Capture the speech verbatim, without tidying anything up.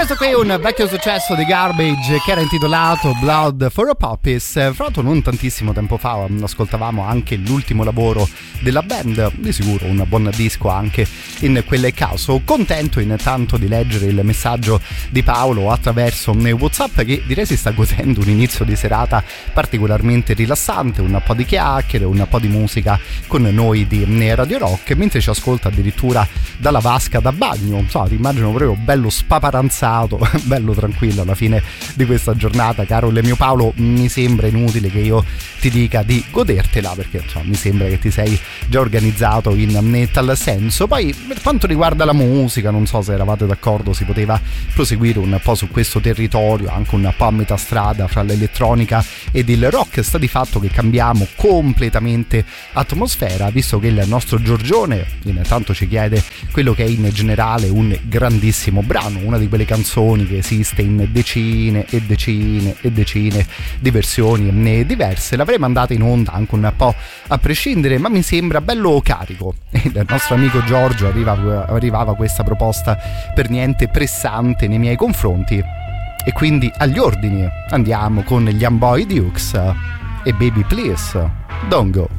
Questo qui è un vecchio successo di Garbage che era intitolato Blood for a Puppies. Fra l'altro non tantissimo tempo fa ascoltavamo anche l'ultimo lavoro della band, di sicuro un buon disco anche in quel caso. Contento intanto di leggere il messaggio di Paolo attraverso WhatsApp, che direi si sta godendo un inizio di serata particolarmente rilassante, un po' di chiacchiere, un po' di musica con noi di Radio Rock, mentre ci ascolta addirittura dalla vasca da bagno. So, ti immagino proprio bello spaparanzato, bello tranquillo alla fine di questa giornata, caro il mio Paolo. Mi sembra inutile che io ti dica di godertela, perché insomma, mi sembra che ti sei già organizzato in tal senso. Poi per quanto riguarda la musica, non so se eravate d'accordo, si poteva proseguire un po' su questo territorio, anche un po' a metà strada fra l'elettronica ed il rock. Sta di fatto che cambiamo completamente atmosfera, visto che il nostro Giorgione intanto ci chiede quello che è in generale un grandissimo brano, una di quelle canzoni che esiste in decine e decine e decine di versioni diverse. L'avrei mandata in onda anche un po' a prescindere, ma mi sembra bello carico. Il nostro amico Giorgio arriva, arrivava questa proposta per niente pressante nei miei confronti, e quindi agli ordini andiamo con gli Amboy Dukes e Baby Please Don't Go.